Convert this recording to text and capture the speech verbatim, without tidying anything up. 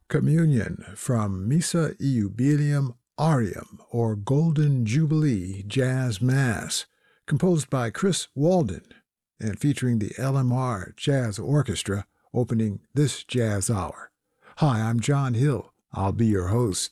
Communion from Missa Iubilium Aureum, or Golden Jubilee Jazz Mass, composed by Chris Walden and featuring the L M R Jazz Orchestra, opening this jazz hour. Hi, I'm John Hill. I'll be your host.